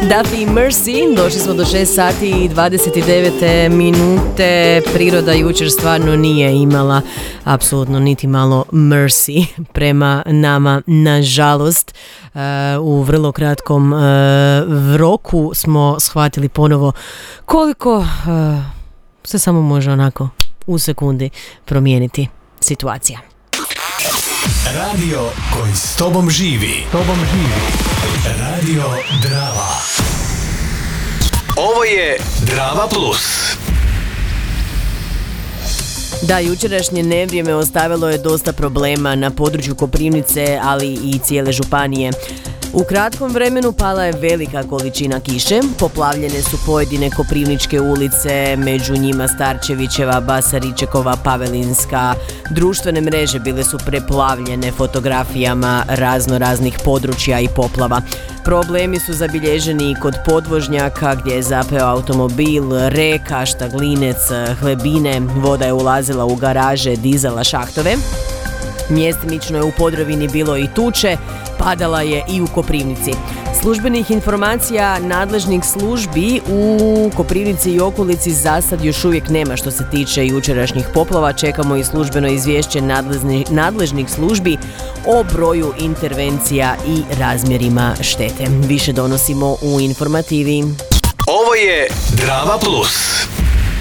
Duffy i Mercy, došli smo do 6 sati i 29 minute. Priroda jučer stvarno nije imala apsolutno niti malo mercy prema nama, nažalost. U vrlo kratkom roku smo shvatili ponovo koliko se samo može onako u sekundi promijeniti situacija. Radio koji s tobom živi. Radio Drava. Ovo je Drava Plus. Da, jučerašnje nevrijeme ostavilo je dosta problema na području Koprivnice, ali i cijele županije. U kratkom vremenu pala je velika količina kiše, poplavljene su pojedine koprivničke ulice, među njima Starčevićeva, Basaričekova, Pavelinska. Društvene mreže bile su preplavljene fotografijama raznih područja i poplava. Problemi su zabilježeni i kod podvožnjaka gdje je zapeo automobil, Reka, Štaglinec, Hlebine, voda je ulazila u garaže, dizala šahtove. Mjestimično je u Podravini bilo i tuče, padala je i u Koprivnici. Službenih informacija nadležnih službi u Koprivnici i okolici za sad još uvijek nema što se tiče jučerašnjih poplava. Čekamo i službeno izvješće nadležnih službi o broju intervencija i razmjerima štete. Više donosimo u informativi. Ovo je Drava Plus.